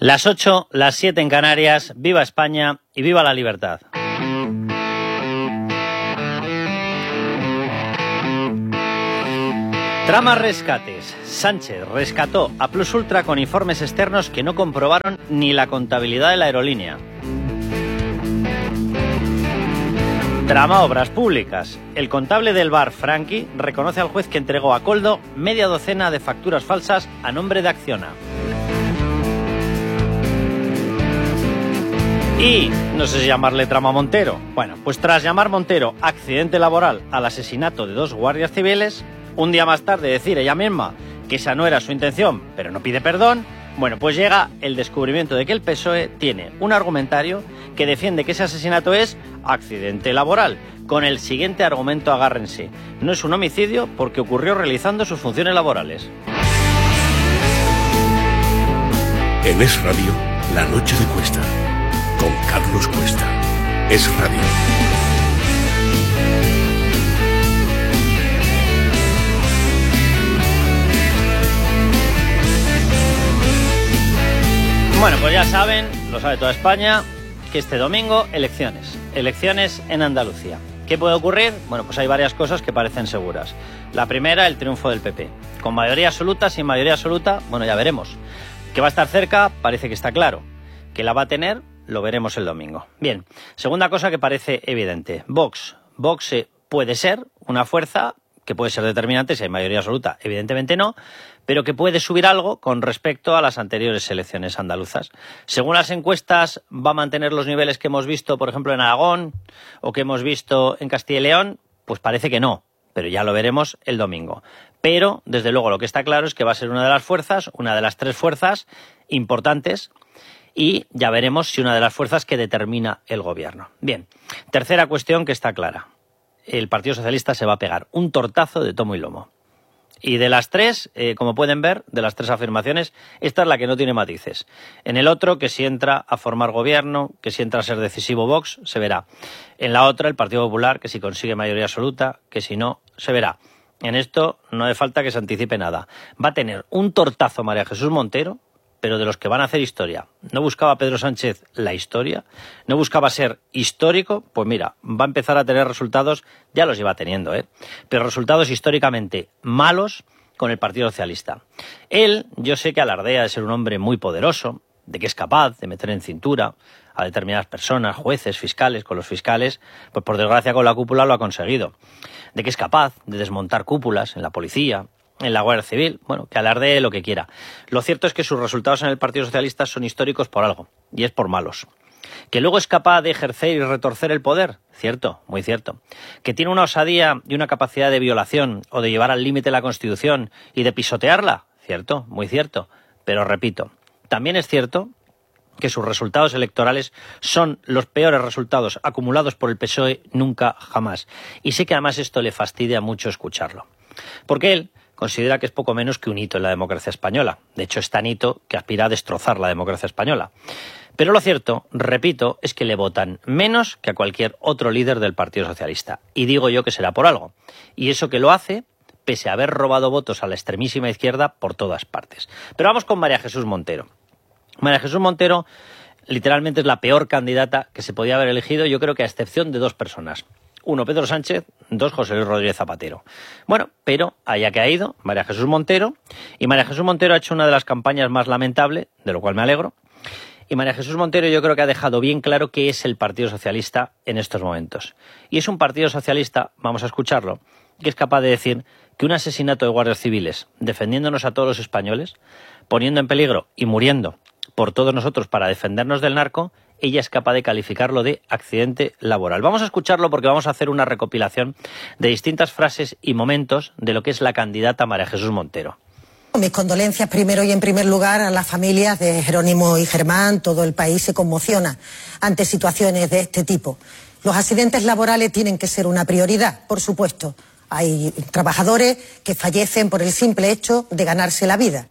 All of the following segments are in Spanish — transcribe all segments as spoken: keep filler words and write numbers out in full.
Las ocho, las siete en Canarias, viva España y viva la libertad. Trama rescates. Sánchez rescató a Plus Ultra con informes externos que no comprobaron ni la contabilidad de la aerolínea. Trama obras públicas. El contable del bar, Franqui, reconoce al juez que entregó a Koldo media docena de facturas falsas a nombre de Acciona. Y, no sé si llamarle trama Montero. Bueno, pues tras llamar Montero accidente laboral al asesinato de dos guardias civiles, un día más tarde decir ella misma que esa no era su intención, pero no pide perdón, bueno, pues llega el descubrimiento de que el P S O E tiene un argumentario que defiende que ese asesinato es accidente laboral, con el siguiente argumento, agárrense: no es un homicidio porque ocurrió realizando sus funciones laborales. En Es Radio, La Noche de Cuesta, con Carlos Cuesta. Es Radio. Bueno, pues ya saben, lo sabe toda España, que este domingo elecciones, elecciones en Andalucía. ¿Qué puede ocurrir? Bueno, pues hay varias cosas que parecen seguras. La primera, el triunfo del P P. Con mayoría absoluta, sin mayoría absoluta, bueno, ya veremos. Que va a estar cerca, parece que está claro. Que la va a tener, lo veremos el domingo. Bien, segunda cosa que parece evidente. Vox. Vox eh, puede ser una fuerza que puede ser determinante si hay mayoría absoluta, evidentemente no, pero que puede subir algo con respecto a las anteriores elecciones andaluzas. Según las encuestas, va a mantener los niveles que hemos visto, por ejemplo, en Aragón o que hemos visto en Castilla y León, pues parece que no, pero ya lo veremos el domingo. Pero, desde luego, lo que está claro es que va a ser una de las fuerzas, una de las tres fuerzas importantes, y ya veremos si una de las fuerzas que determina el gobierno. Bien, tercera cuestión que está clara. El Partido Socialista se va a pegar un tortazo de tomo y lomo. Y de las tres, eh, como pueden ver, de las tres afirmaciones, esta es la que no tiene matices. En el otro, que si entra a formar gobierno, que si entra a ser decisivo Vox, se verá. En la otra, el Partido Popular, que si consigue mayoría absoluta, que si no, se verá. En esto no hace falta que se anticipe nada. Va a tener un tortazo María Jesús Montero, pero de los que van a hacer historia. ¿No buscaba Pedro Sánchez la historia? ¿No buscaba ser histórico? Pues mira, va a empezar a tener resultados, ya los lleva teniendo, ¿eh? Pero resultados históricamente malos con el Partido Socialista. Él, yo sé que alardea de ser un hombre muy poderoso, de que es capaz de meter en cintura a determinadas personas, jueces, fiscales, con los fiscales, pues por desgracia con la cúpula lo ha conseguido. De que es capaz de desmontar cúpulas en la policía, en la Guardia Civil, bueno, que alardee lo que quiera. Lo cierto es que sus resultados en el Partido Socialista son históricos por algo, y es por malos. Que luego es capaz de ejercer y retorcer el poder, cierto, muy cierto. Que tiene una osadía y una capacidad de violación o de llevar al límite la Constitución y de pisotearla, cierto, muy cierto. Pero repito, también es cierto que sus resultados electorales son los peores resultados acumulados por el P S O E nunca jamás. Y sé que además esto le fastidia mucho escucharlo. Porque él considera que es poco menos que un hito en la democracia española. De hecho, es tan hito que aspira a destrozar la democracia española. Pero lo cierto, repito, es que le votan menos que a cualquier otro líder del Partido Socialista. Y digo yo que será por algo. Y eso que lo hace pese a haber robado votos a la extremísima izquierda por todas partes. Pero vamos con María Jesús Montero. María Jesús Montero literalmente es la peor candidata que se podía haber elegido, yo creo que a excepción de dos personas. Uno, Pedro Sánchez, dos, José Luis Rodríguez Zapatero. Bueno, pero allá que ha ido María Jesús Montero, y María Jesús Montero ha hecho una de las campañas más lamentables, de lo cual me alegro, y María Jesús Montero yo creo que ha dejado bien claro qué es el Partido Socialista en estos momentos. Y es un Partido Socialista, vamos a escucharlo, que es capaz de decir que un asesinato de guardias civiles, defendiéndonos a todos los españoles, poniendo en peligro y muriendo por todos nosotros para defendernos del narco, ella es capaz de calificarlo de accidente laboral. Vamos a escucharlo porque vamos a hacer una recopilación de distintas frases y momentos de lo que es la candidata María Jesús Montero. Mis condolencias primero y en primer lugar a las familias de Jerónimo y Germán. Todo el país se conmociona ante situaciones de este tipo. Los accidentes laborales tienen que ser una prioridad, por supuesto. Hay trabajadores que fallecen por el simple hecho de ganarse la vida.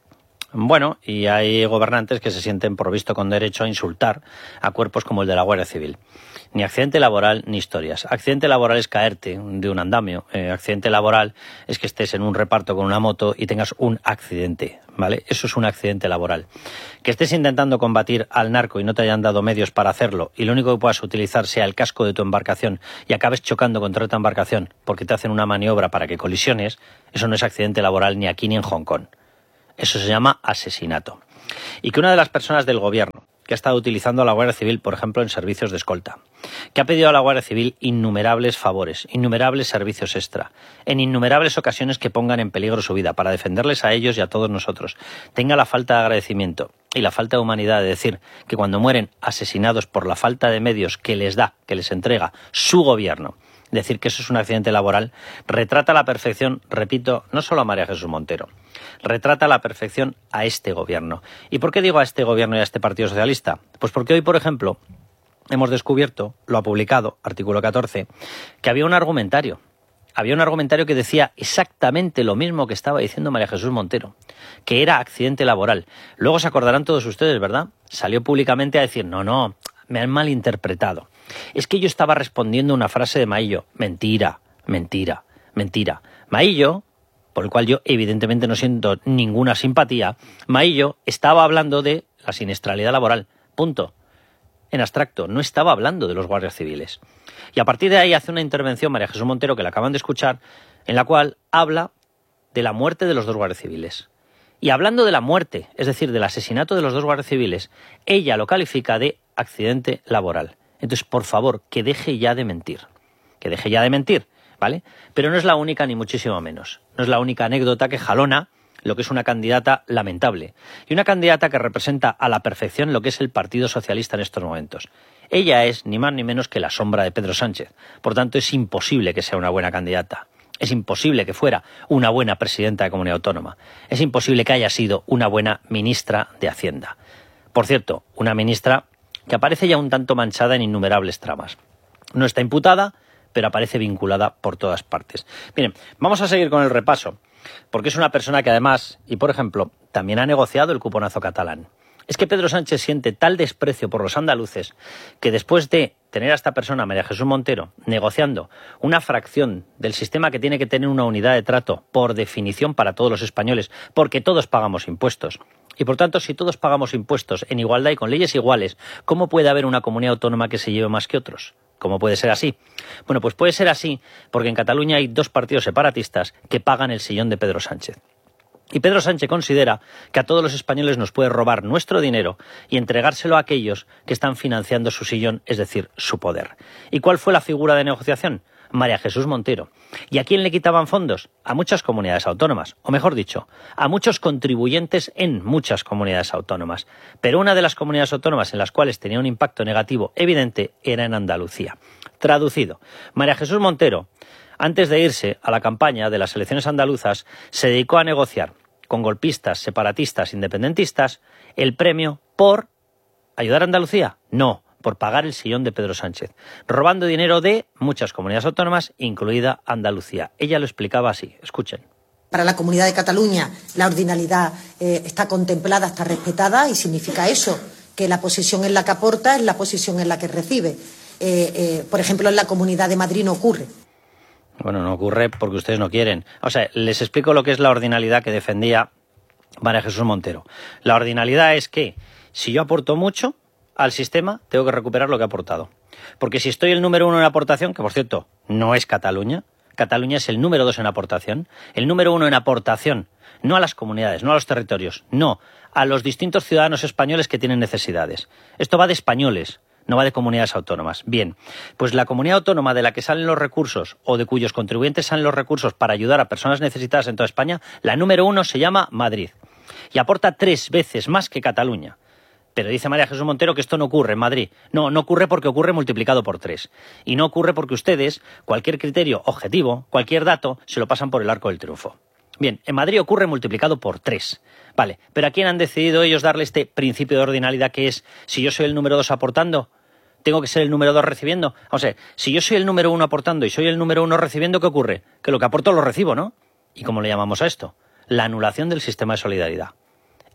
Bueno, y hay gobernantes que se sienten provisto con derecho a insultar a cuerpos como el de la Guardia Civil. Ni accidente laboral ni historias. Accidente laboral es caerte de un andamio. Eh, accidente laboral es que estés en un reparto con una moto y tengas un accidente, ¿vale? Eso es un accidente laboral. Que estés intentando combatir al narco y no te hayan dado medios para hacerlo y lo único que puedas utilizar sea el casco de tu embarcación y acabes chocando contra otra embarcación porque te hacen una maniobra para que colisiones, eso no es accidente laboral ni aquí ni en Hong Kong. Eso se llama asesinato. Y que una de las personas del gobierno que ha estado utilizando a la Guardia Civil, por ejemplo, en servicios de escolta, que ha pedido a la Guardia Civil innumerables favores, innumerables servicios extra, en innumerables ocasiones que pongan en peligro su vida para defenderles a ellos y a todos nosotros, tenga la falta de agradecimiento y la falta de humanidad de decir que cuando mueren asesinados por la falta de medios que les da, que les entrega su gobierno, decir que eso es un accidente laboral, retrata a la perfección, repito, no solo a María Jesús Montero, retrata a la perfección a este gobierno. ¿Y por qué digo a este gobierno y a este Partido Socialista? Pues porque hoy, por ejemplo, hemos descubierto, lo ha publicado, artículo catorce, que había un argumentario. Había un argumentario que decía exactamente lo mismo que estaba diciendo María Jesús Montero, que era accidente laboral. Luego se acordarán todos ustedes, ¿verdad? Salió públicamente a decir, no, no, me han malinterpretado. Es que yo estaba respondiendo una frase de Maillo. Mentira, mentira, mentira. Maillo, por el cual yo evidentemente no siento ninguna simpatía, Maillo estaba hablando de la siniestralidad laboral. Punto. En abstracto, no estaba hablando de los guardias civiles. Y a partir de ahí hace una intervención María Jesús Montero, que la acaban de escuchar, en la cual habla de la muerte de los dos guardias civiles. Y hablando de la muerte, es decir, del asesinato de los dos guardias civiles, ella lo califica de accidente laboral. Entonces, por favor, que deje ya de mentir. Que deje ya de mentir, ¿vale? Pero no es la única ni muchísimo menos. No es la única anécdota que jalona lo que es una candidata lamentable. Y una candidata que representa a la perfección lo que es el Partido Socialista en estos momentos. Ella es ni más ni menos que la sombra de Pedro Sánchez. Por tanto, es imposible que sea una buena candidata. Es imposible que fuera una buena presidenta de comunidad autónoma. Es imposible que haya sido una buena ministra de Hacienda. Por cierto, una ministra que aparece ya un tanto manchada en innumerables tramas. No está imputada, pero aparece vinculada por todas partes. Miren, vamos a seguir con el repaso, porque es una persona que además, y por ejemplo, también ha negociado el cuponazo catalán. Es que Pedro Sánchez siente tal desprecio por los andaluces que después de tener a esta persona, María Jesús Montero, negociando una fracción del sistema que tiene que tener una unidad de trato por definición para todos los españoles, porque todos pagamos impuestos, y por tanto, si todos pagamos impuestos en igualdad y con leyes iguales, ¿cómo puede haber una comunidad autónoma que se lleve más que otros? ¿Cómo puede ser así? Bueno, pues puede ser así porque en Cataluña hay dos partidos separatistas que pagan el sillón de Pedro Sánchez. Y Pedro Sánchez considera que a todos los españoles nos puede robar nuestro dinero y entregárselo a aquellos que están financiando su sillón, es decir, su poder. ¿Y cuál fue la figura de negociación? María Jesús Montero. ¿Y a quién le quitaban fondos? A muchas comunidades autónomas, o mejor dicho, a muchos contribuyentes en muchas comunidades autónomas. Pero una de las comunidades autónomas en las cuales tenía un impacto negativo evidente era en Andalucía. Traducido, María Jesús Montero, antes de irse a la campaña de las elecciones andaluzas, se dedicó a negociar con golpistas, separatistas, independentistas, el premio por ayudar a Andalucía. No, por pagar el sillón de Pedro Sánchez, robando dinero de muchas comunidades autónomas, incluida Andalucía. Ella lo explicaba así, escuchen. Para la Comunidad de Cataluña la ordinalidad eh, está contemplada, está respetada y significa eso, que la posición en la que aporta es la posición en la que recibe. Eh, eh, por ejemplo, en la Comunidad de Madrid no ocurre. Bueno, no ocurre porque ustedes no quieren. O sea, les explico lo que es la ordinalidad que defendía María Jesús Montero. La ordinalidad es que si yo aporto mucho al sistema, tengo que recuperar lo que he aportado. Porque si estoy el número uno en aportación, que por cierto no es Cataluña, Cataluña es el número dos en aportación, el número uno en aportación, no a las comunidades, no a los territorios, no, a los distintos ciudadanos españoles que tienen necesidades. Esto va de españoles, no va de comunidades autónomas. Bien, pues la comunidad autónoma de la que salen los recursos o de cuyos contribuyentes salen los recursos para ayudar a personas necesitadas en toda España, la número uno se llama Madrid y aporta tres veces más que Cataluña. Pero dice María Jesús Montero que esto no ocurre en Madrid. No, no ocurre porque ocurre multiplicado por tres. Y no ocurre porque ustedes, cualquier criterio objetivo, cualquier dato, se lo pasan por el arco del triunfo. Bien, en Madrid ocurre multiplicado por tres. Vale, pero ¿a quién han decidido ellos darle este principio de ordinalidad que es, si yo soy el número dos aportando, tengo que ser el número dos recibiendo? O sea, si yo soy el número uno aportando y soy el número uno recibiendo, ¿qué ocurre? Que lo que aporto lo recibo, ¿no? ¿Y cómo le llamamos a esto? La anulación del sistema de solidaridad.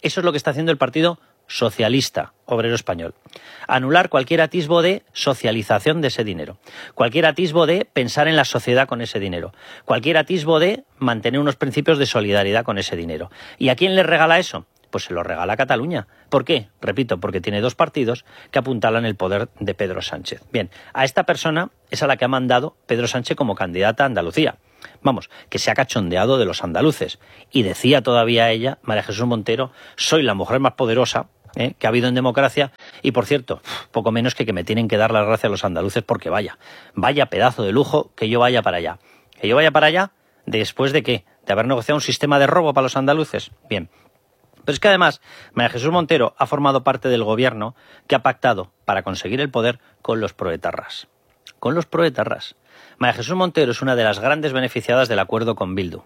Eso es lo que está haciendo el Partido Socialista Obrero Español. Anular cualquier atisbo de socialización de ese dinero, cualquier atisbo de pensar en la sociedad con ese dinero, cualquier atisbo de mantener unos principios de solidaridad con ese dinero. ¿Y a quién le regala eso? Pues se lo regala a Cataluña. ¿Por qué? Repito, porque tiene dos partidos que apuntalan el poder de Pedro Sánchez. Bien, a esta persona es a la que ha mandado Pedro Sánchez como candidata a Andalucía. Vamos, que se ha cachondeado de los andaluces. Y decía todavía ella, María Jesús Montero, soy la mujer más poderosa ¿eh? que ha habido en democracia. Y por cierto, poco menos que que me tienen que dar las gracias a los andaluces porque vaya, vaya pedazo de lujo que yo vaya para allá. ¿Que yo vaya para allá? ¿Después de qué? ¿De haber negociado un sistema de robo para los andaluces? Bien. Pero es que además María Jesús Montero ha formado parte del gobierno que ha pactado para conseguir el poder con los proetarras. Con los proetarras. María Jesús Montero es una de las grandes beneficiadas del acuerdo con Bildu.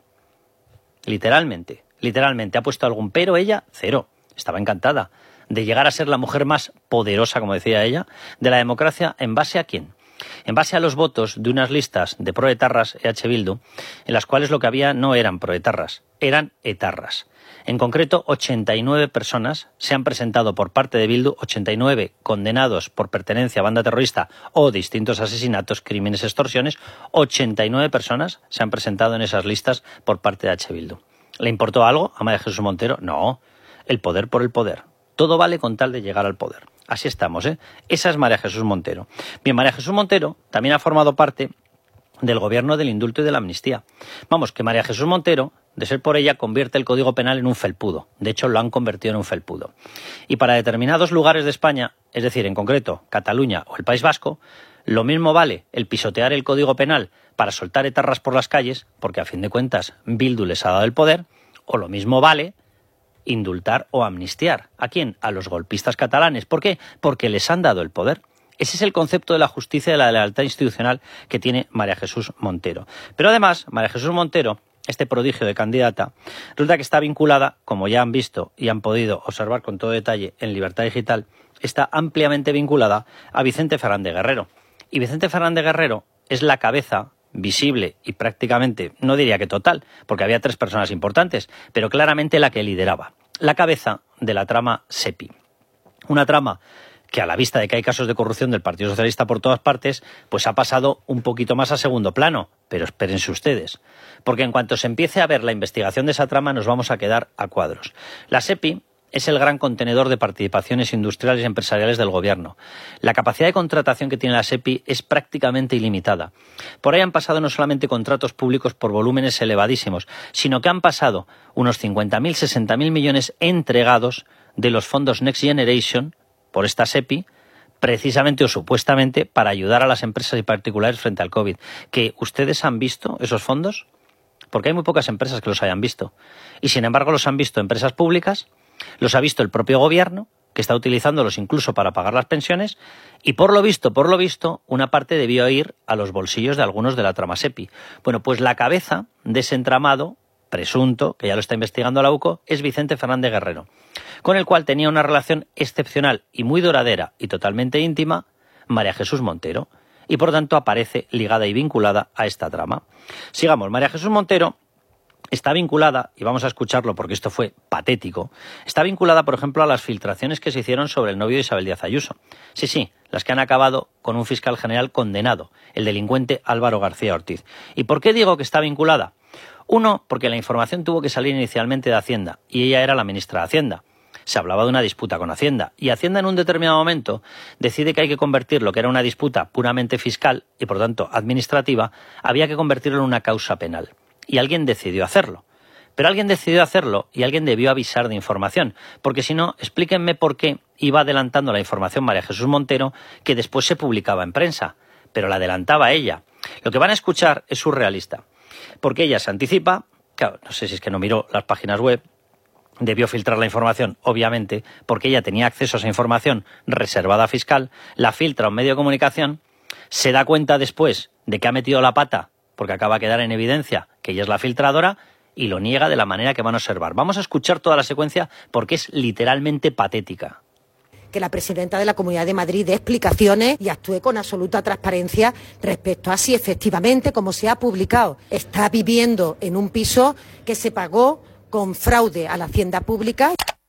Literalmente, literalmente. ¿Ha puesto algún pero ella? Cero. Estaba encantada de llegar a ser la mujer más poderosa, como decía ella, de la democracia. ¿En base a quién? En base a los votos de unas listas de proetarras E H Bildu, en las cuales lo que había no eran proetarras, eran etarras. En concreto, ochenta y nueve personas se han presentado por parte de Bildu, ochenta y nueve condenados por pertenencia a banda terrorista o distintos asesinatos, crímenes, extorsiones, ochenta y nueve personas se han presentado en esas listas por parte de H. Bildu. ¿Le importó algo a María Jesús Montero? No, el poder por el poder. Todo vale con tal de llegar al poder. Así estamos, ¿eh? Esa es María Jesús Montero. Bien, María Jesús Montero también ha formado parte del gobierno del indulto y de la amnistía. Vamos, que María Jesús Montero, de ser por ella, convierte el Código Penal en un felpudo. De hecho, lo han convertido en un felpudo. Y para determinados lugares de España, es decir, en concreto, Cataluña o el País Vasco, lo mismo vale el pisotear el Código Penal para soltar etarras por las calles, porque a fin de cuentas Bildu les ha dado el poder, o lo mismo vale indultar o amnistiar. ¿A quién? A los golpistas catalanes. ¿Por qué? Porque les han dado el poder. Ese es el concepto de la justicia y de la lealtad institucional que tiene María Jesús Montero. Pero además, María Jesús Montero, este prodigio de candidata, resulta que está vinculada, como ya han visto y han podido observar con todo detalle en Libertad Digital, está ampliamente vinculada a Vicente Fernández Guerrero. Y Vicente Fernández Guerrero es la cabeza visible y prácticamente, no diría que total, porque había tres personas importantes, pero claramente la que lideraba, la cabeza de la trama SEPI. Una trama que a la vista de que hay casos de corrupción del Partido Socialista por todas partes, pues ha pasado un poquito más a segundo plano. Pero espérense ustedes, porque en cuanto se empiece a ver la investigación de esa trama nos vamos a quedar a cuadros. La SEPI es el gran contenedor de participaciones industriales y empresariales del gobierno. La capacidad de contratación que tiene la SEPI es prácticamente ilimitada. Por ahí han pasado no solamente contratos públicos por volúmenes elevadísimos, sino que han pasado unos cincuenta mil, sesenta mil millones entregados de los fondos Next Generation por esta SEPI, precisamente o supuestamente para ayudar a las empresas y particulares frente al COVID. ¿Que ustedes han visto esos fondos? Porque hay muy pocas empresas que los hayan visto. Y sin embargo los han visto empresas públicas, los ha visto el propio gobierno, que está utilizándolos incluso para pagar las pensiones, y por lo visto, por lo visto, una parte debió ir a los bolsillos de algunos de la trama SEPI. Bueno, pues la cabeza de ese entramado presunto, que ya lo está investigando la U C O, es Vicente Fernández Guerrero, con el cual tenía una relación excepcional y muy duradera y totalmente íntima María Jesús Montero, y por tanto aparece ligada y vinculada a esta trama. Sigamos, María Jesús Montero está vinculada, y vamos a escucharlo porque esto fue patético, está vinculada, por ejemplo, a las filtraciones que se hicieron sobre el novio de Isabel Díaz Ayuso. Sí, sí, las que han acabado con un fiscal general condenado, el delincuente Álvaro García Ortiz. ¿Y por qué digo que está vinculada? Uno, porque la información tuvo que salir inicialmente de Hacienda, y ella era la ministra de Hacienda. Se hablaba de una disputa con Hacienda, y Hacienda en un determinado momento decide que hay que convertir lo que era una disputa puramente fiscal, y por tanto administrativa, había que convertirlo en una causa penal. Y alguien decidió hacerlo. Pero alguien decidió hacerlo y alguien debió avisar de información, porque si no, explíquenme por qué iba adelantando la información María Jesús Montero, que después se publicaba en prensa, pero la adelantaba ella. Lo que van a escuchar es surrealista, porque ella se anticipa, claro, no sé si es que no miró las páginas web, debió filtrar la información, obviamente, porque ella tenía acceso a esa información reservada a fiscal, la filtra a un medio de comunicación, se da cuenta después de que ha metido la pata, porque acaba de quedar en evidencia que ella es la filtradora, y lo niega de la manera que van a observar. Vamos a escuchar toda la secuencia porque es literalmente patética. Que la presidenta de la Comunidad de Madrid dé explicaciones y actúe con absoluta transparencia respecto a si efectivamente, como se ha publicado, está viviendo en un piso que se pagó con fraude a la hacienda pública.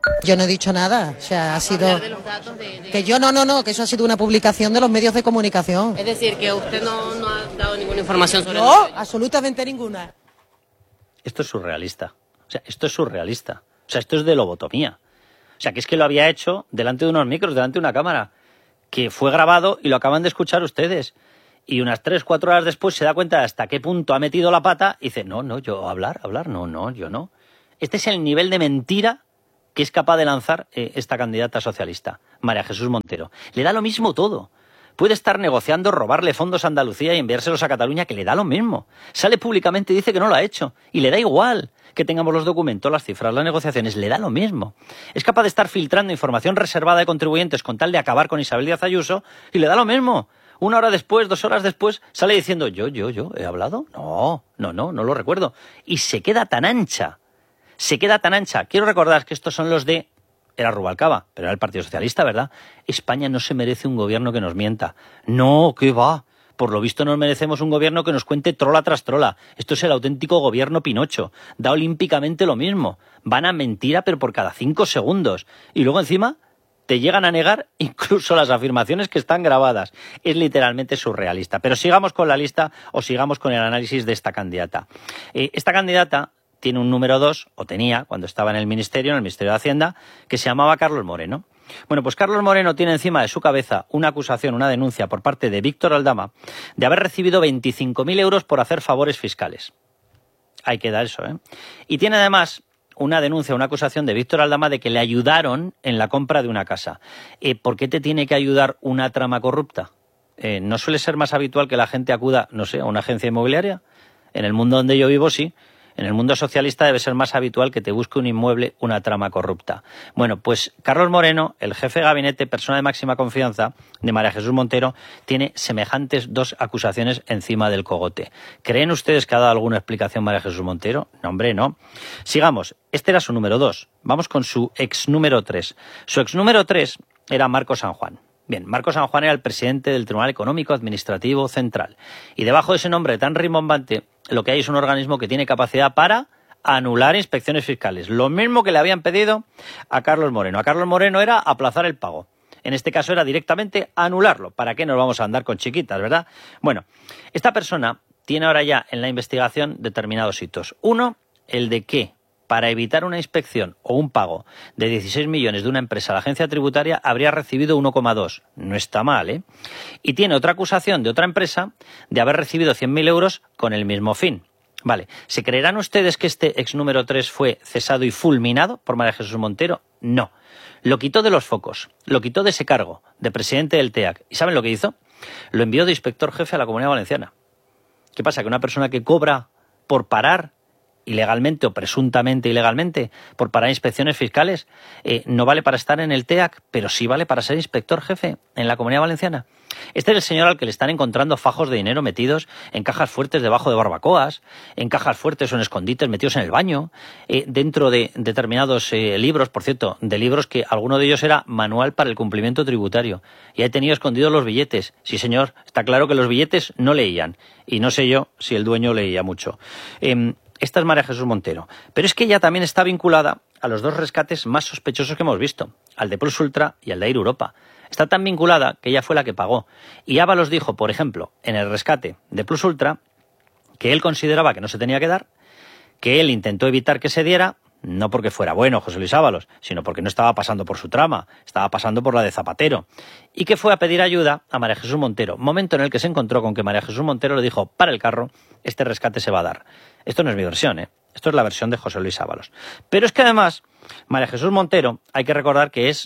Yo no he dicho nada, o sea, ha sido... De los datos de, de... Que yo no, no, no, que eso ha sido una publicación de los medios de comunicación. Es decir, que usted no, no ha dado ninguna información sobre No, el... absolutamente ninguna. Esto es surrealista, o sea, esto es surrealista, o sea, esto es de lobotomía. O sea, que es que lo había hecho delante de unos micros, delante de una cámara, que fue grabado y lo acaban de escuchar ustedes. Y unas tres, cuatro horas después se da cuenta de hasta qué punto ha metido la pata y dice, no, no, yo hablar, hablar, no, no, yo no. Este es el nivel de mentira que es capaz de lanzar eh, esta candidata socialista, María Jesús Montero. Le da lo mismo todo. Puede estar negociando robarle fondos a Andalucía y enviárselos a Cataluña, que le da lo mismo. Sale públicamente y dice que no lo ha hecho. Y le da igual que tengamos los documentos, las cifras, las negociaciones, le da lo mismo. Es capaz de estar filtrando información reservada de contribuyentes con tal de acabar con Isabel Díaz Ayuso y le da lo mismo. Una hora después, dos horas después, sale diciendo, yo, yo, yo, ¿he hablado? No, no, no, no lo recuerdo. Y se queda tan ancha. Se queda tan ancha. Quiero recordar que estos son los de... Era Rubalcaba, pero era el Partido Socialista, ¿verdad? España no se merece un gobierno que nos mienta. No, ¿qué va? Por lo visto nos merecemos un gobierno que nos cuente trola tras trola. Esto es el auténtico gobierno Pinocho. Da olímpicamente lo mismo. Van a mentira, pero por cada cinco segundos. Y luego encima te llegan a negar incluso las afirmaciones que están grabadas. Es literalmente surrealista. Pero sigamos con la lista o sigamos con el análisis de esta candidata. Eh, esta candidata tiene un número dos, o tenía, cuando estaba en el Ministerio, en el Ministerio de Hacienda, que se llamaba Carlos Moreno. Bueno, pues Carlos Moreno tiene encima de su cabeza una acusación, una denuncia por parte de Víctor Aldama de haber recibido veinticinco mil euros por hacer favores fiscales. Ahí queda eso, ¿eh? Y tiene además una denuncia, una acusación de Víctor Aldama de que le ayudaron en la compra de una casa. Eh, ¿Por qué te tiene que ayudar una trama corrupta? Eh, ¿No suele ser más habitual que la gente acuda, no sé, a una agencia inmobiliaria? En el mundo donde yo vivo, sí. En el mundo socialista debe ser más habitual que te busque un inmueble una trama corrupta. Bueno, pues Carlos Moreno, el jefe de gabinete, persona de máxima confianza de María Jesús Montero, tiene semejantes dos acusaciones encima del cogote. ¿Creen ustedes que ha dado alguna explicación María Jesús Montero? No, hombre, no. Sigamos. Este era su número dos. Vamos con su ex número tres. Su ex número tres era Marco San Juan. Bien, Marco San Juan era el presidente del Tribunal Económico Administrativo Central. Y debajo de ese nombre tan rimbombante, lo que hay es un organismo que tiene capacidad para anular inspecciones fiscales. Lo mismo que le habían pedido a Carlos Moreno. A Carlos Moreno era aplazar el pago. En este caso era directamente anularlo. ¿Para qué nos vamos a andar con chiquitas, verdad? Bueno, esta persona tiene ahora ya en la investigación determinados hitos. Uno, el de que para evitar una inspección o un pago de dieciséis millones de una empresa a la agencia tributaria habría recibido uno coma dos. No está mal, ¿eh? Y tiene otra acusación de otra empresa de haber recibido cien mil euros con el mismo fin. Vale, ¿se creerán ustedes que este ex número tres fue cesado y fulminado por María Jesús Montero? No. Lo quitó de los focos, lo quitó de ese cargo de presidente del T E A C. ¿Y saben lo que hizo? Lo envió de inspector jefe a la Comunidad Valenciana. ¿Qué pasa? Que una persona que cobra por parar ilegalmente o presuntamente ilegalmente por parar inspecciones fiscales, eh, no vale para estar en el T E A C, pero sí vale para ser inspector jefe en la Comunidad Valenciana. Este es el señor al que le están encontrando fajos de dinero metidos en cajas fuertes debajo de barbacoas, en cajas fuertes o en escondites metidos en el baño, eh, dentro de determinados eh, libros, por cierto, de libros que alguno de ellos era manual para el cumplimiento tributario. Y ha tenido escondidos los billetes. Sí, señor, está claro que los billetes no leían. Y no sé yo si el dueño leía mucho. Eh, Esta es María Jesús Montero. Pero es que ella también está vinculada a los dos rescates más sospechosos que hemos visto, al de Plus Ultra y al de Air Europa. Está tan vinculada que ella fue la que pagó. Y Ábalos dijo, por ejemplo, en el rescate de Plus Ultra, que él consideraba que no se tenía que dar, que él intentó evitar que se diera, no porque fuera bueno José Luis Ábalos, sino porque no estaba pasando por su trama, estaba pasando por la de Zapatero, y que fue a pedir ayuda a María Jesús Montero, momento en el que se encontró con que María Jesús Montero le dijo, para el carro, este rescate se va a dar. Esto no es mi versión, ¿eh? Esto es la versión de José Luis Ábalos. Pero es que además, María Jesús Montero, hay que recordar que es,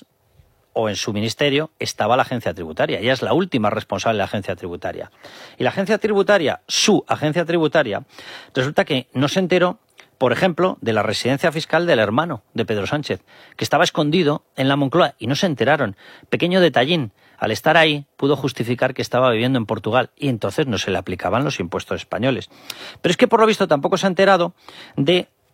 o en su ministerio, estaba la agencia tributaria. Ella es la última responsable de la agencia tributaria. Y la agencia tributaria, su agencia tributaria, resulta que no se enteró, por ejemplo, de la residencia fiscal del hermano de Pedro Sánchez, que estaba escondido en la Moncloa y no se enteraron. Pequeño detallín, al estar ahí pudo justificar que estaba viviendo en Portugal y entonces no se le aplicaban los impuestos españoles. Pero es que por lo visto tampoco se ha enterado de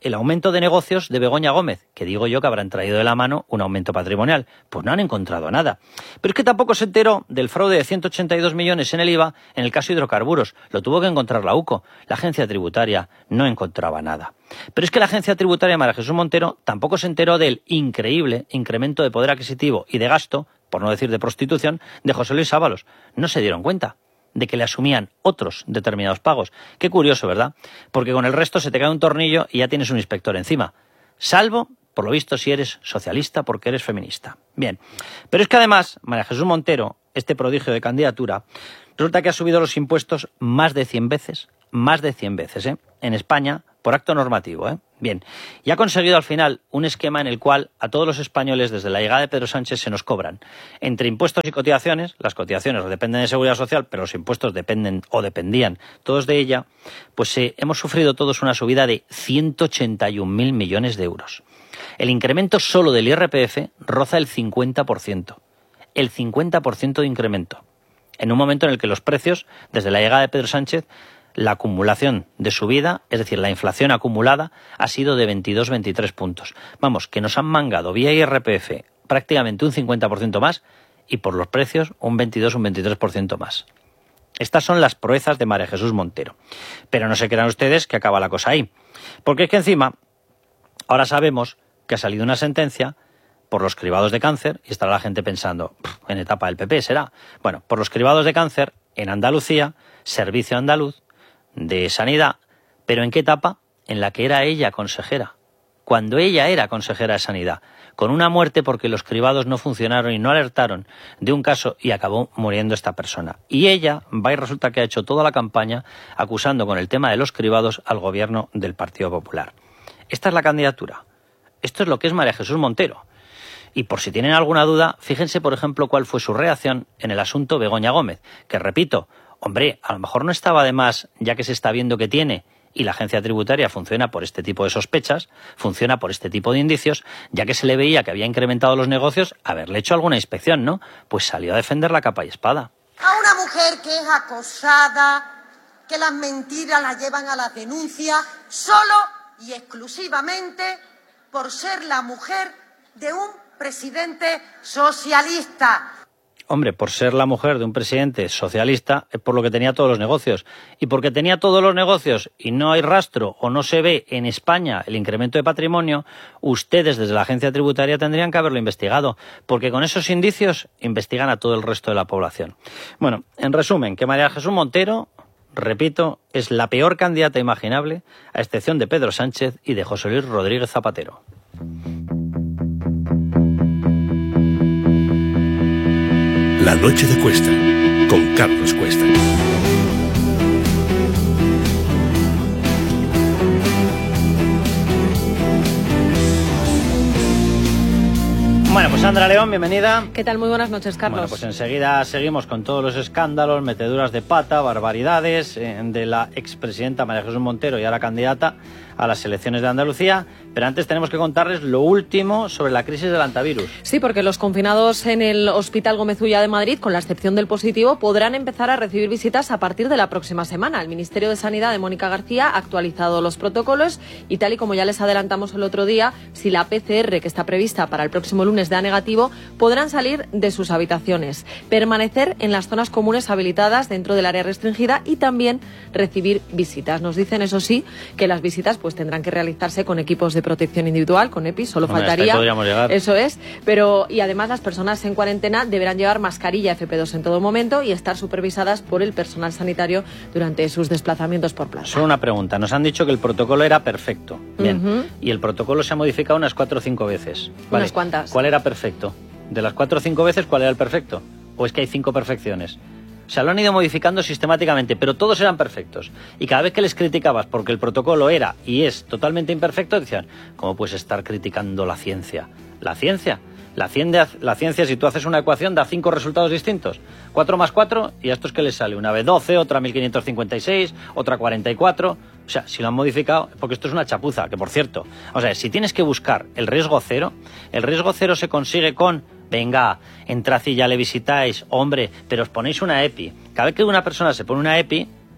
el aumento de negocios de Begoña Gómez, que digo yo que habrán traído de la mano un aumento patrimonial. Pues no han encontrado nada. Pero es que tampoco se enteró del fraude de ciento ochenta y dos millones en el I V A en el caso hidrocarburos. Lo tuvo que encontrar la U C O. La agencia tributaria no encontraba nada. Pero es que la agencia tributaria María Jesús Montero tampoco se enteró del increíble incremento de poder adquisitivo y de gasto, por no decir de prostitución, de José Luis Ábalos. No se dieron cuenta de que le asumían otros determinados pagos. Qué curioso, ¿verdad? Porque con el resto se te cae un tornillo y ya tienes un inspector encima. Salvo, por lo visto, si eres socialista porque eres feminista. Bien. Pero es que además, María Jesús Montero, este prodigio de candidatura, resulta que ha subido los impuestos más de cien veces. Más de cien veces, ¿eh? En España, por acto normativo, ¿eh? Bien. Y ha conseguido al final un esquema en el cual a todos los españoles desde la llegada de Pedro Sánchez se nos cobran. Entre impuestos y cotizaciones, las cotizaciones dependen de Seguridad Social, pero los impuestos dependen o dependían todos de ella, pues eh, hemos sufrido todos una subida de ciento ochenta y un mil millones de euros. El incremento solo del I R P F roza el cincuenta por ciento. El cincuenta por ciento de incremento. En un momento en el que los precios, desde la llegada de Pedro Sánchez, la acumulación de subida, es decir, la inflación acumulada, ha sido de veintidós a veintitrés puntos. Vamos, que nos han mangado vía I R P F prácticamente un cincuenta por ciento más y por los precios un veintidós a un veintitrés por ciento más. Estas son las proezas de María Jesús Montero. Pero no se crean ustedes que acaba la cosa ahí. Porque es que encima, ahora sabemos que ha salido una sentencia por los cribados de cáncer, y estará la gente pensando, en etapa del P P será. Bueno, por los cribados de cáncer en Andalucía, Servicio Andaluz de Sanidad, pero ¿en qué etapa? En la que era ella consejera, cuando ella era consejera de Sanidad, con una muerte porque los cribados no funcionaron y no alertaron de un caso y acabó muriendo esta persona. Y ella va y resulta que ha hecho toda la campaña acusando con el tema de los cribados al gobierno del Partido Popular. Esta es la candidatura. Esto es lo que es María Jesús Montero. Y por si tienen alguna duda, fíjense, por ejemplo, cuál fue su reacción en el asunto Begoña Gómez, que repito, hombre, a lo mejor no estaba de más, ya que se está viendo que tiene, y la agencia tributaria funciona por este tipo de sospechas, funciona por este tipo de indicios, ya que se le veía que había incrementado los negocios, haberle hecho alguna inspección, ¿no? Pues salió a defender la capa y espada. A una mujer que es acosada, que las mentiras la llevan a las denuncias, solo y exclusivamente por ser la mujer de un presidente socialista. Hombre, por ser la mujer de un presidente socialista es por lo que tenía todos los negocios. Y porque tenía todos los negocios y no hay rastro o no se ve en España el incremento de patrimonio, ustedes desde la agencia tributaria tendrían que haberlo investigado. Porque con esos indicios investigan a todo el resto de la población. Bueno, en resumen, que María Jesús Montero, repito, es la peor candidata imaginable, a excepción de Pedro Sánchez y de José Luis Rodríguez Zapatero. La noche de Cuesta, con Carlos Cuesta. Bueno, pues Sandra León, bienvenida. ¿Qué tal? Muy buenas noches, Carlos. Bueno, pues enseguida seguimos con todos los escándalos, meteduras de pata, barbaridades eh, de la expresidenta María Jesús Montero y ahora candidata a las elecciones de Andalucía. Pero antes tenemos que contarles lo último sobre la crisis del antivirus. Sí, porque los confinados en el Hospital Gómez Ulla de Madrid, con la excepción del positivo, podrán empezar a recibir visitas a partir de la próxima semana. El Ministerio de Sanidad de Mónica García ha actualizado los protocolos y, tal y como ya les adelantamos el otro día, si la P C R que está prevista para el próximo lunes da negativo, podrán salir de sus habitaciones, permanecer en las zonas comunes habilitadas dentro del área restringida y también recibir visitas. Nos dicen, eso sí, que las visitas pues tendrán que realizarse con equipos de protección individual, con EPI, solo Hombre, faltaría. podríamos llegar. Eso es, pero y además las personas en cuarentena deberán llevar mascarilla F P dos en todo momento y estar supervisadas por el personal sanitario durante sus desplazamientos por plaza. Solo una pregunta, nos han dicho que el protocolo era perfecto. Bien, Uh-huh. y el protocolo se ha modificado unas cuatro o cinco veces. Vale. Unas cuantas. ¿Cuál era perfecto? De las cuatro o cinco veces, ¿cuál era el perfecto? ¿O es que hay cinco perfecciones? O sea, lo han ido modificando sistemáticamente, pero todos eran perfectos. Y cada vez que les criticabas porque el protocolo era y es totalmente imperfecto, decían, ¿cómo puedes estar criticando la ciencia? ¿La ciencia? La ciencia, la ciencia, si tú haces una ecuación, da cinco resultados distintos. cuatro más cuatro, y a estos que les sale una vez doce, otra mil quinientos cincuenta y seis, otra cuarenta y cuatro. O sea, si lo han modificado, porque esto es una chapuza, que por cierto, o sea, si tienes que buscar el riesgo cero, el riesgo cero se consigue con, venga, entrad y ya le visitáis, hombre, pero os ponéis una EPI. Cada vez que una persona se pone una EPI,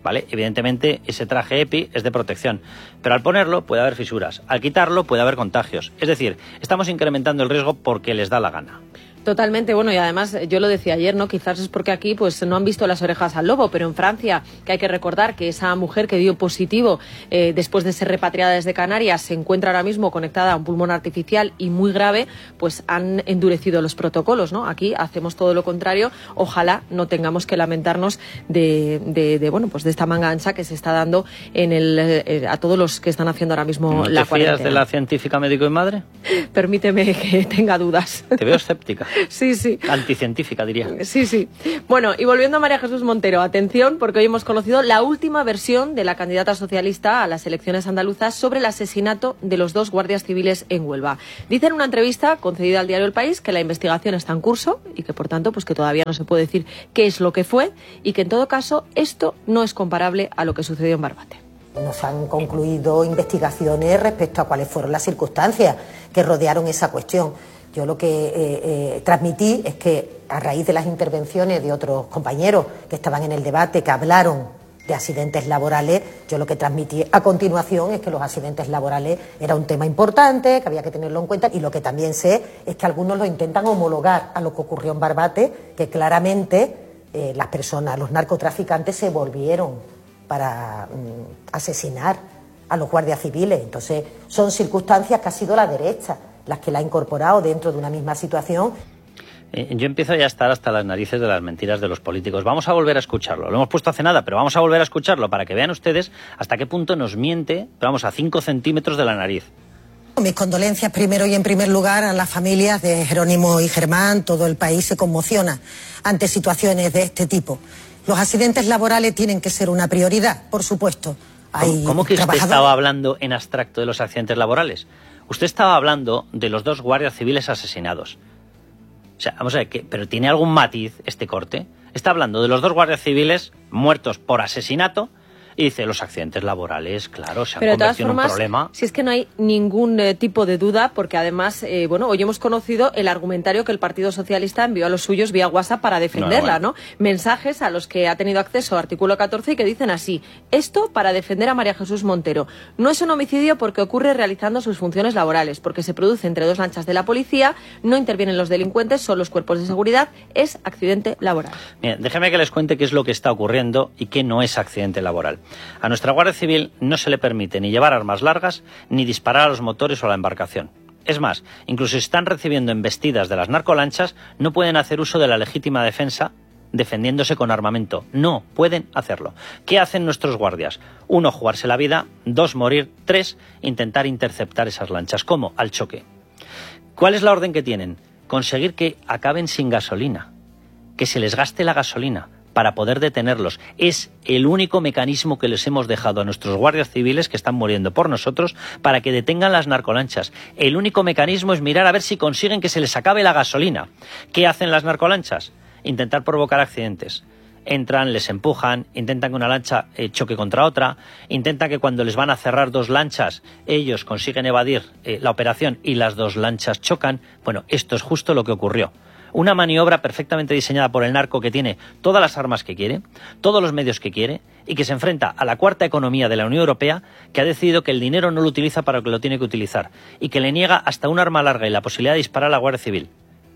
¿vale? Evidentemente ese traje EPI es de protección, pero al ponerlo puede haber fisuras, al quitarlo puede haber contagios. Es decir, estamos incrementando el riesgo porque les da la gana. Totalmente, bueno, y además yo lo decía ayer, ¿no? Quizás es porque aquí pues no han visto las orejas al lobo, pero en Francia, que hay que recordar que esa mujer que dio positivo eh, después de ser repatriada desde Canarias se encuentra ahora mismo conectada a un pulmón artificial y muy grave, pues han endurecido los protocolos, ¿no? Aquí hacemos todo lo contrario, ojalá no tengamos que lamentarnos de, de, de bueno, pues de esta manga ancha que se está dando en el, eh, a todos los que están haciendo ahora mismo ¿No la te cuarentena. fías de la científica médico y madre? Permíteme que tenga dudas. Te veo escéptica. Sí, sí. Anticientífica, diría. Sí, sí. Bueno, y volviendo a María Jesús Montero, atención, porque hoy hemos conocido la última versión de la candidata socialista a las elecciones andaluzas sobre el asesinato de los dos guardias civiles en Huelva. Dice en una entrevista concedida al diario El País que la investigación está en curso y que, por tanto, pues que todavía no se puede decir qué es lo que fue y que, en todo caso, esto no es comparable a lo que sucedió en Barbate. Nos han concluido investigaciones respecto a cuáles fueron las circunstancias que rodearon esa cuestión. Yo lo que eh, eh, transmití es que a raíz de las intervenciones de otros compañeros que estaban en el debate, que hablaron de accidentes laborales, yo lo que transmití a continuación es que los accidentes laborales era un tema importante, que había que tenerlo en cuenta, y lo que también sé es que algunos lo intentan homologar a lo que ocurrió en Barbate, que claramente eh, las personas, los narcotraficantes se volvieron para mm, asesinar a los guardias civiles. Entonces son circunstancias que ha sido la derecha las que la ha incorporado dentro de una misma situación. Eh, yo empiezo ya a estar hasta las narices de las mentiras de los políticos. Vamos a volver a escucharlo. Lo hemos puesto hace nada, pero vamos a volver a escucharlo para que vean ustedes hasta qué punto nos miente, pero vamos, a cinco centímetros de la nariz. Mis condolencias primero y en primer lugar a las familias de Jerónimo y Germán. Todo el país se conmociona ante situaciones de este tipo. Los accidentes laborales tienen que ser una prioridad, por supuesto. Hay ¿Cómo, cómo que usted trabajadores... estaba hablando en abstracto de los accidentes laborales? Usted estaba hablando de los dos guardias civiles asesinados. O sea, vamos a ver, ¿qué? ¿Pero tiene algún matiz este corte? Está hablando de los dos guardias civiles muertos por asesinato y dice los accidentes laborales, claro, se han Pero de todas convertido en un formas, problema. si es que no hay ningún eh, tipo de duda, porque además, eh, bueno, hoy hemos conocido el argumentario que el Partido Socialista envió a los suyos vía WhatsApp para defenderla, no, ¿no? Mensajes a los que ha tenido acceso artículo catorce y que dicen así: esto para defender a María Jesús Montero. No es un homicidio porque ocurre realizando sus funciones laborales, porque se produce entre dos lanchas de la policía, no intervienen los delincuentes, son los cuerpos de seguridad, es accidente laboral. Bien, déjeme que les cuente qué es lo que está ocurriendo y qué no es accidente laboral. A nuestra Guardia Civil no se le permite ni llevar armas largas ni disparar a los motores o a la embarcación. Es más, incluso si están recibiendo embestidas de las narcolanchas, no pueden hacer uso de la legítima defensa defendiéndose con armamento. No pueden hacerlo. ¿Qué hacen nuestros guardias? Uno, jugarse la vida. Dos, morir. Tres, intentar interceptar esas lanchas. ¿Cómo? Al choque. ¿Cuál es la orden que tienen? Conseguir que acaben sin gasolina, que se les gaste la gasolina para poder detenerlos. Es el único mecanismo que les hemos dejado a nuestros guardias civiles que están muriendo por nosotros para que detengan las narcolanchas. El único mecanismo es mirar a ver si consiguen que se les acabe la gasolina. ¿Qué hacen las narcolanchas? Intentar provocar accidentes. Entran, les empujan, intentan que una lancha eh, choque contra otra, intentan que cuando les van a cerrar dos lanchas, ellos consiguen evadir eh, la operación y las dos lanchas chocan. Bueno, esto es justo lo que ocurrió. Una maniobra perfectamente diseñada por el narco que tiene todas las armas que quiere, todos los medios que quiere y que se enfrenta a la cuarta economía de la Unión Europea, que ha decidido que el dinero no lo utiliza para lo que lo tiene que utilizar y que le niega hasta un arma larga y la posibilidad de disparar a la Guardia Civil.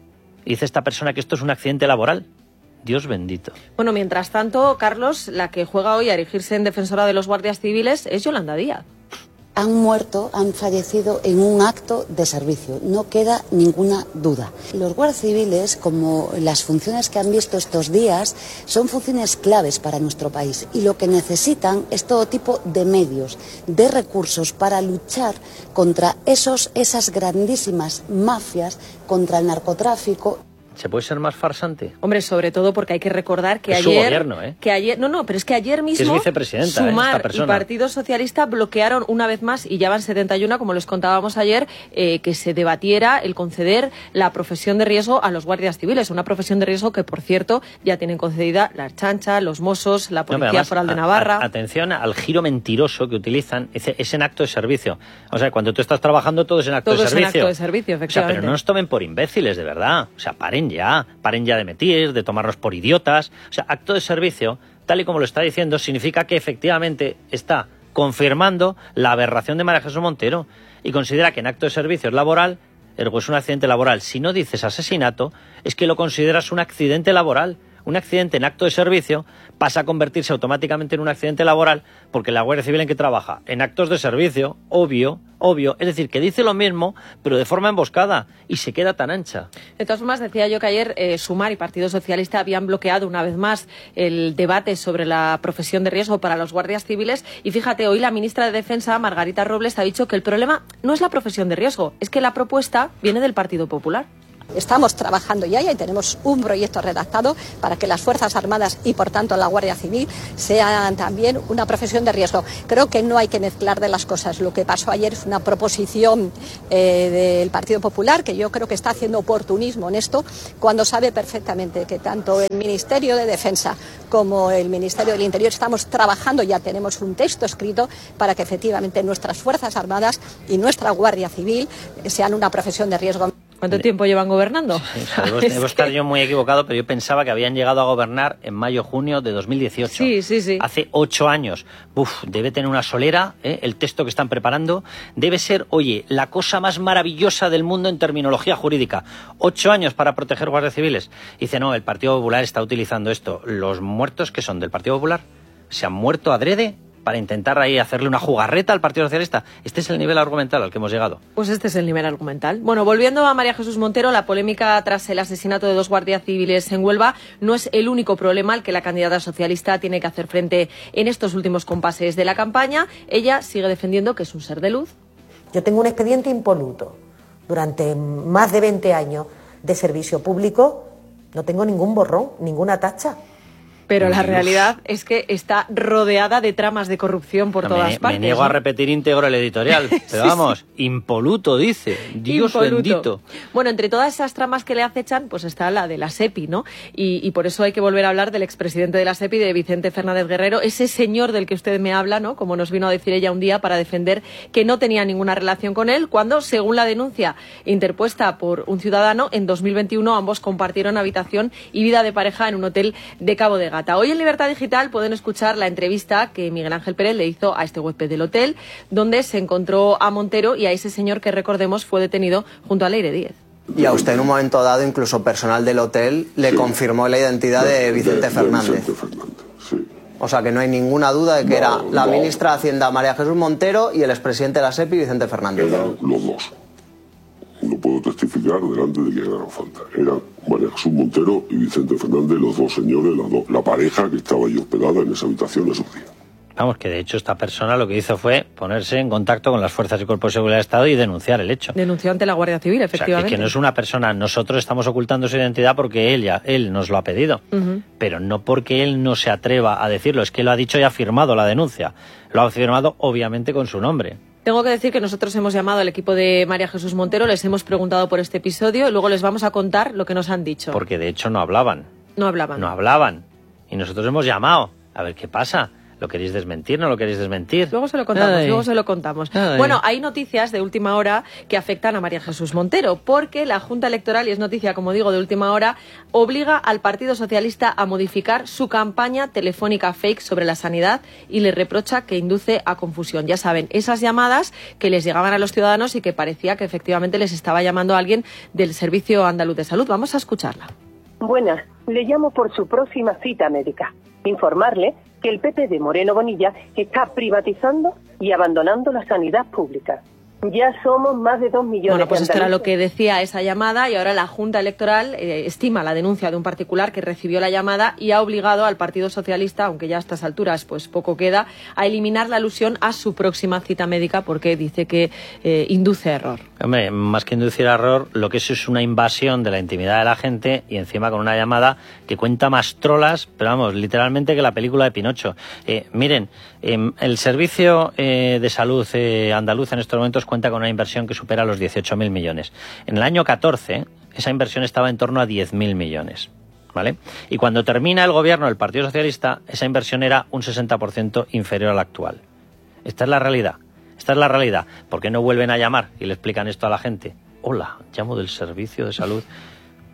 Y dice esta persona que esto es un accidente laboral. Dios bendito. Bueno, mientras tanto, Carlos, la que juega hoy a erigirse en defensora de los guardias civiles es Yolanda Díaz. Han muerto, han fallecido en un acto de servicio, no queda ninguna duda. Los guardias civiles, como las funciones que han visto estos días, son funciones claves para nuestro país y lo que necesitan es todo tipo de medios, de recursos para luchar contra esos, esas grandísimas mafias, contra el narcotráfico. ¿Se puede ser más farsante? Hombre, sobre todo porque hay que recordar que es ayer... su gobierno, ¿eh? Que ayer, no, no, pero es que ayer mismo... Que es vicepresidenta, Sumar ¿eh? Esta persona. y Partido Socialista bloquearon una vez más, y ya van setenta y uno, como les contábamos ayer, eh, que se debatiera el conceder la profesión de riesgo a los guardias civiles. Una profesión de riesgo que, por cierto, ya tienen concedida la Ertzaintza, los Mossos, la Policía no, además, Foral de Navarra... A, a, atención al giro mentiroso que utilizan. Es, es en acto de servicio. O sea, cuando tú estás trabajando, todo es en acto todo de servicio. Todo es en acto de servicio, efectivamente. O sea, pero no nos tomen por imbéciles, de verdad. O sea, paren ya. Paren ya de mentir, de tomarnos por idiotas. O sea, acto de servicio tal y como lo está diciendo, significa que efectivamente está confirmando la aberración de María Jesús Montero y considera que en acto de servicio es laboral, ergo es un accidente laboral. Si no dices asesinato, es que lo consideras un accidente laboral. Un accidente en acto de servicio pasa a convertirse automáticamente en un accidente laboral porque la Guardia Civil en que trabaja, en actos de servicio, obvio, obvio, es decir, que dice lo mismo, pero de forma emboscada y se queda tan ancha. De todas formas, decía yo que ayer eh, Sumar y Partido Socialista habían bloqueado una vez más el debate sobre la profesión de riesgo para los guardias civiles y fíjate, hoy la ministra de Defensa, Margarita Robles, ha dicho que el problema no es la profesión de riesgo, es que la propuesta viene del Partido Popular. Estamos trabajando ya y tenemos un proyecto redactado para que las Fuerzas Armadas y, por tanto, la Guardia Civil sean también una profesión de riesgo. Creo que no hay que mezclar de las cosas. Lo que pasó ayer es una proposición eh, del Partido Popular que yo creo que está haciendo oportunismo en esto cuando sabe perfectamente que tanto el Ministerio de Defensa como el Ministerio del Interior estamos trabajando, ya tenemos un texto escrito para que efectivamente nuestras Fuerzas Armadas y nuestra Guardia Civil sean una profesión de riesgo. ¿Cuánto tiempo llevan gobernando? Sí, o sea, debo, debo estar yo muy equivocado, pero yo pensaba que habían llegado a gobernar en mayo-junio de dos mil dieciocho. Sí, sí, sí. Hace ocho años. Uf, debe tener una solera, ¿eh? El texto que están preparando. Debe ser, oye, la cosa más maravillosa del mundo en terminología jurídica. Ocho años para proteger guardias civiles. Dice, no, el Partido Popular está utilizando esto. ¿Los muertos que son del Partido Popular se han muerto adrede para intentar ahí hacerle una jugarreta al Partido Socialista? Este es el nivel argumental al que hemos llegado. Pues este es el nivel argumental. Bueno, volviendo a María Jesús Montero, la polémica tras el asesinato de dos guardias civiles en Huelva no es el único problema al que la candidata socialista tiene que hacer frente en estos últimos compases de la campaña. Ella sigue defendiendo que es un ser de luz. Yo tengo un expediente impoluto. Durante más de veinte años de servicio público no tengo ningún borrón, ninguna tacha. Pero la realidad es que está rodeada de tramas de corrupción por no, todas me, partes. Me niego ¿no? a repetir íntegro el editorial, pero sí, vamos, sí. Impoluto, dice, Dios impoluto. Bendito. Bueno, entre todas esas tramas que le acechan, pues está la de la SEPI, ¿no? Y, y por eso hay que volver a hablar del expresidente de la SEPI, de Vicente Fernández Guerrero, ese señor del que usted me habla, ¿no? Como nos vino a decir ella un día para defender que no tenía ninguna relación con él, cuando, según la denuncia interpuesta por un ciudadano, en dos mil veintiuno ambos compartieron habitación y vida de pareja en un hotel de Cabo de Gata. Hoy en Libertad Digital pueden escuchar la entrevista que Miguel Ángel Pérez le hizo a este huésped del hotel, donde se encontró a Montero y a ese señor que, recordemos, fue detenido junto a Leire Díez. Y a usted en un momento dado, incluso personal del hotel, le sí. confirmó la identidad de Vicente de, Fernández. De Vicente Fernández, sí. O sea que no hay ninguna duda de que no, era la no. ministra de Hacienda María Jesús Montero y el expresidente de la SEPI Vicente Fernández. Eran los dos. No puedo testificar delante de quien haga falta. Eran María Jesús Montero y Vicente Fernández, los dos señores, la, do, la pareja que estaba ahí hospedada en esa habitación esos días. Vamos, que de hecho esta persona lo que hizo fue ponerse en contacto con las fuerzas y cuerpos de seguridad del Estado y denunciar el hecho. Denunció ante la Guardia Civil, efectivamente. O sea, que, que no es una persona, nosotros estamos ocultando su identidad porque él ya, él nos lo ha pedido, uh-huh. pero no porque él no se atreva a decirlo, es que lo ha dicho y ha firmado la denuncia. Lo ha firmado obviamente con su nombre. Tengo que decir que nosotros hemos llamado al equipo de María Jesús Montero, les hemos preguntado por este episodio y luego les vamos a contar lo que nos han dicho. Porque de hecho no hablaban. No hablaban. No hablaban. Y nosotros hemos llamado. A ver qué pasa. ¿Lo queréis desmentir? ¿No lo queréis desmentir? Luego se lo contamos, Ay. luego se lo contamos. Ay. Bueno, hay noticias de última hora que afectan a María Jesús Montero, porque la Junta Electoral, y es noticia, como digo, de última hora, obliga al Partido Socialista a modificar su campaña telefónica fake sobre la sanidad y le reprocha que induce a confusión. Ya saben, esas llamadas que les llegaban a los ciudadanos y que parecía que efectivamente les estaba llamando a alguien del Servicio Andaluz de Salud. Vamos a escucharla. Buenas, le llamo por su próxima cita médica. Informarle que el P P de Moreno Bonilla está privatizando y abandonando la sanidad pública. Ya somos más de dos millones Bueno, pues de esto era lo que decía esa llamada y ahora la Junta Electoral eh, estima la denuncia de un particular que recibió la llamada y ha obligado al Partido Socialista, aunque ya a estas alturas pues poco queda, a eliminar la alusión a su próxima cita médica porque dice que eh, induce error. Hombre, más que inducir error, lo que es es una invasión de la intimidad de la gente y encima con una llamada que cuenta más trolas, pero vamos, literalmente que la película de Pinocho. Eh, miren, eh, el Servicio eh, de Salud eh, andaluz en estos momentos cuenta con una inversión que supera los dieciocho mil millones. En el año catorce, esa inversión estaba en torno a diez mil millones. ¿Vale? Y cuando termina el gobierno del Partido Socialista, esa inversión era un sesenta por ciento inferior a la actual. Esta es la realidad. Esta es la realidad. ¿Por qué no vuelven a llamar y le explican esto a la gente? Hola, llamo del Servicio de Salud.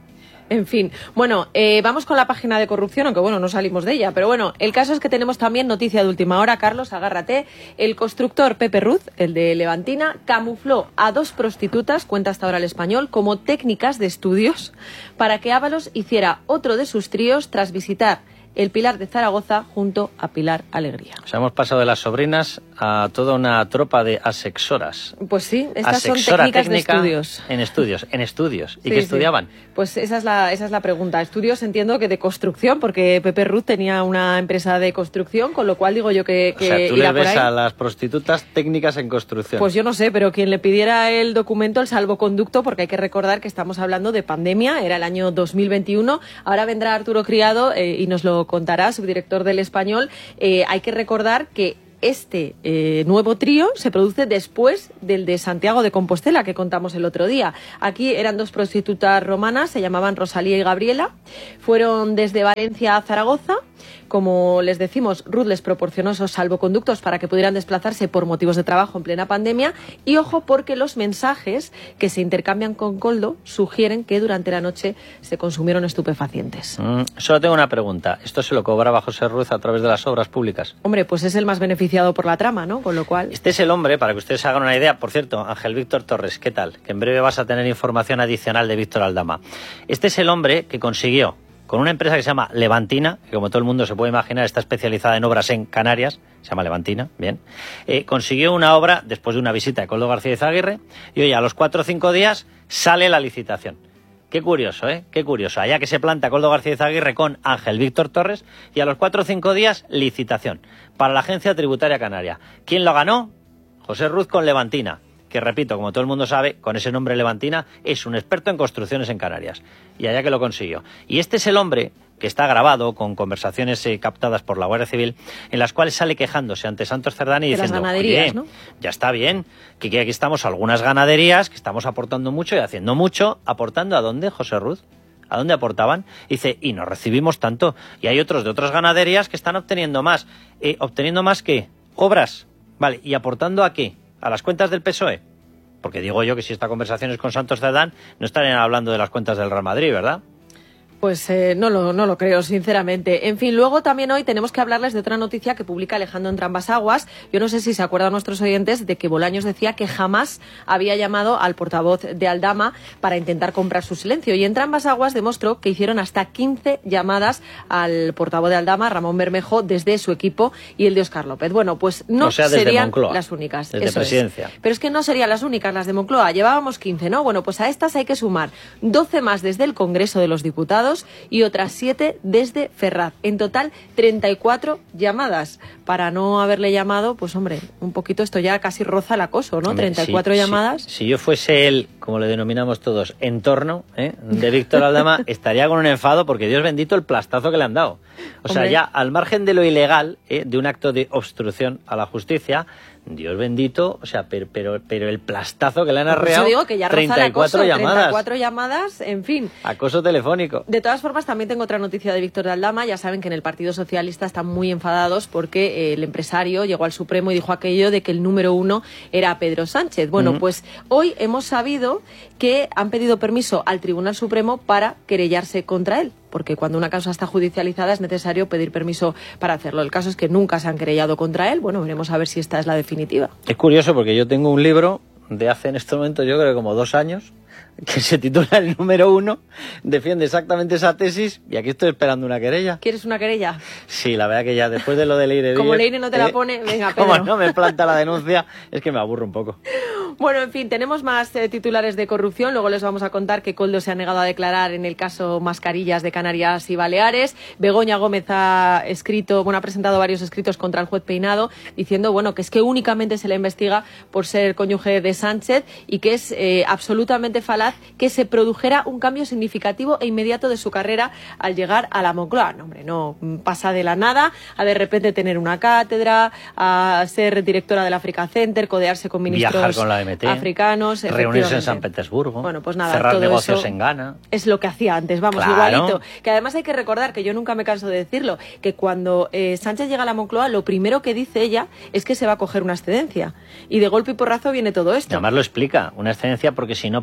En fin, bueno, eh, vamos con la página de corrupción, aunque bueno, no salimos de ella, pero bueno, el caso es que tenemos también noticia de última hora, Carlos, agárrate. El constructor Pepe Ruz, el de Levantina, camufló a dos prostitutas, cuenta hasta ahora El Español, como técnicas de estudios para que Ábalos hiciera otro de sus tríos tras visitar el Pilar de Zaragoza junto a Pilar Alegría. O sea, hemos pasado de las sobrinas a toda una tropa de asexoras. Pues sí, estas Asexora son técnicas de técnica estudios. En estudios, en estudios. ¿Y Sí, qué sí. estudiaban? Pues esa es la esa es la pregunta. Estudios entiendo que de construcción, porque Pepe Ruz tenía una empresa de construcción, con lo cual digo yo que, que O sea, tú irá le ves por ahí. a las prostitutas técnicas en construcción. Pues yo no sé, pero quien le pidiera el documento, el salvoconducto, porque hay que recordar que estamos hablando de pandemia, era el año dos mil veintiuno, ahora vendrá Arturo Criado eh, y nos lo contará, subdirector del Español. Eh, hay que recordar que este eh, nuevo trío se produce después del de Santiago de Compostela que contamos el otro día. Aquí eran dos prostitutas romanas, se llamaban Rosalía y Gabriela, fueron desde Valencia a Zaragoza. Como les decimos, Ruth les proporcionó esos salvoconductos para que pudieran desplazarse por motivos de trabajo en plena pandemia. Y ojo, porque los mensajes que se intercambian con Koldo sugieren que durante la noche se consumieron estupefacientes. Mm, solo tengo una pregunta. ¿Esto se lo cobraba José Ruz a través de las obras públicas? Hombre, pues es el más beneficiado por la trama, ¿no? Con lo cual... Este es el hombre, para que ustedes hagan una idea. Por cierto, Ángel Víctor Torres, ¿qué tal? Que en breve vas a tener información adicional de Víctor Aldama. Este es el hombre que consiguió, con una empresa que se llama Levantina, que como todo el mundo se puede imaginar está especializada en obras en Canarias, se llama Levantina, bien, eh, consiguió una obra después de una visita de Koldo García Izaguirre y oye, a los cuatro o cinco días sale la licitación. Qué curioso, ¿eh? Qué curioso. Allá que se planta Koldo García Izaguirre con Ángel Víctor Torres y a los cuatro o cinco días licitación para la Agencia Tributaria Canaria. ¿Quién lo ganó? José Ruz con Levantina, que repito, como todo el mundo sabe, con ese nombre Levantina, es un experto en construcciones en Canarias. Y allá que lo consiguió. Y este es el hombre que está grabado con conversaciones eh, captadas por la Guardia Civil, en las cuales sale quejándose ante Santos Cerdán y De las diciendo, ganaderías, oye, ¿no? ya está bien, que, que aquí estamos algunas ganaderías, que estamos aportando mucho y haciendo mucho, aportando ¿a dónde, José Ruz? ¿A dónde aportaban? Dice, y no recibimos tanto. Y hay otros de otras ganaderías que están obteniendo más. Eh, ¿Obteniendo más qué? Obras. Vale, ¿y aportando a qué? ¿A las cuentas del P S O E? Porque digo yo que si esta conversación es con Santos Cerdán, no estarían hablando de las cuentas del Real Madrid, ¿verdad? Pues eh, no, lo, no lo creo, sinceramente. En fin, luego también hoy tenemos que hablarles de otra noticia que publica Alejandro Entrambas-Aguas. Yo no sé si se acuerdan nuestros oyentes de que Bolaños decía que jamás había llamado al portavoz de Aldama para intentar comprar su silencio. Y Entrambas-Aguas demostró que hicieron hasta quince llamadas al portavoz de Aldama, Ramón Bermejo, desde su equipo y el de Óscar López. Bueno, pues no o sea, desde serían Moncloa, las únicas. Desde Eso Presidencia. Es. Pero es que no serían las únicas, las de Moncloa. Llevábamos quince, ¿no? Bueno, pues a estas hay que sumar doce más desde el Congreso de los Diputados y otras siete desde Ferraz. En total, treinta y cuatro llamadas. Para no haberle llamado, pues hombre, un poquito esto ya casi roza el acoso, ¿no? Hombre, treinta y cuatro si, llamadas. Si, si yo fuese él, como le denominamos todos, entorno ¿eh? de Víctor Aldama, estaría con un enfado porque Dios bendito el plastazo que le han dado. O sea, Hombre. ya al margen de lo ilegal, ¿eh? de un acto de obstrucción a la justicia, Dios bendito, o sea, pero, pero, pero el plastazo que le han Por eso arreado, digo que ya roza el treinta y cuatro acoso, llamadas, treinta y cuatro llamadas, en fin. acoso telefónico. De todas formas, también tengo otra noticia de Víctor de Aldama. Ya saben que en el Partido Socialista están muy enfadados porque eh, el empresario llegó al Supremo y dijo aquello de que el número uno era Pedro Sánchez. Bueno, Uh-huh. pues hoy hemos sabido que han pedido permiso al Tribunal Supremo para querellarse contra él, porque cuando una causa está judicializada es necesario pedir permiso para hacerlo. El caso es que nunca se han querellado contra él. Bueno, veremos a ver si esta es la definitiva. Es curioso porque yo tengo un libro de hace en este momento yo creo que como dos años que se titula El número uno, defiende exactamente esa tesis y aquí estoy esperando una querella. ¿Quieres una querella? Sí, la verdad que ya después de lo de Leire Como Díez, Leire no te la eh, pone, venga, como Pedro. no me planta la denuncia, es que me aburro un poco. Bueno, en fin, tenemos más eh, titulares de corrupción. Luego les vamos a contar que Koldo se ha negado a declarar en el caso Mascarillas de Canarias y Baleares. Begoña Gómez ha escrito, bueno, ha presentado varios escritos contra el juez Peinado diciendo, bueno, que es que únicamente se le investiga por ser cónyuge de Sánchez y que es eh, absolutamente falaz que se produjera un cambio significativo e inmediato de su carrera al llegar a la Moncloa. No, hombre, no pasa de la nada a de repente tener una cátedra, a ser directora del Africa Center, codearse con ministros Viajar con la M T, africanos, reunirse en San Petersburgo, bueno, pues nada, cerrar todo negocios eso en Ghana. es lo que hacía antes, vamos, Claro. igualito. Que además hay que recordar, que yo nunca me canso de decirlo, que cuando eh, Sánchez llega a la Moncloa, lo primero que dice ella es que se va a coger una excedencia. Y de golpe y porrazo viene todo esto. Además lo explica, una excedencia porque si no podría entrar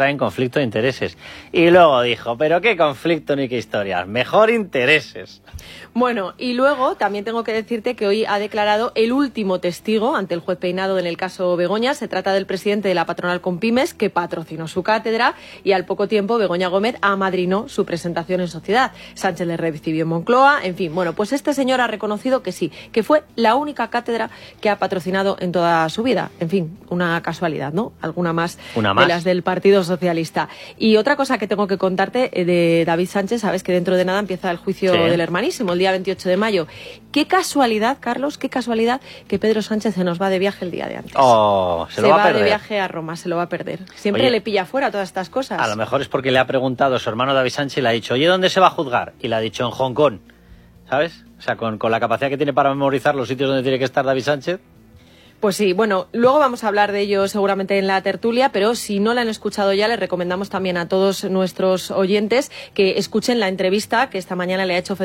entrar en conflicto de intereses. Y luego dijo, pero qué conflicto ni qué historias, mejor intereses. Bueno, y luego también tengo que decirte que hoy ha declarado el último testigo ante el juez Peinado en el caso Begoña. Se trata del presidente de la patronal Compymes, que patrocinó su cátedra, y al poco tiempo Begoña Gómez amadrinó su presentación en sociedad. Sánchez le recibió en Moncloa, en fin. Bueno, pues este señor ha reconocido que sí, que fue la única cátedra que ha patrocinado en toda su vida. En fin, una casualidad, ¿no? Alguna más, una más. de las del Partido Socialista. Y otra cosa que tengo que contarte de David Sánchez, sabes que dentro de nada empieza el juicio sí. del hermanísimo, el día veintiocho de mayo. Qué casualidad, Carlos, qué casualidad que Pedro Sánchez se nos va de viaje el día de antes. Oh, se, se lo va, va a perder. de viaje a Roma, se lo va a perder. Siempre oye, le pilla fuera todas estas cosas. A lo mejor es porque le ha preguntado a su hermano David Sánchez y le ha dicho, oye, ¿dónde se va a juzgar? Y le ha dicho, en Hong Kong. ¿Sabes? O sea, con, con la capacidad que tiene para memorizar los sitios donde tiene que estar David Sánchez. Pues sí, bueno, luego vamos a hablar de ello seguramente en la tertulia, pero si no la han escuchado ya, les recomendamos también a todos nuestros oyentes que escuchen la entrevista que esta mañana le ha hecho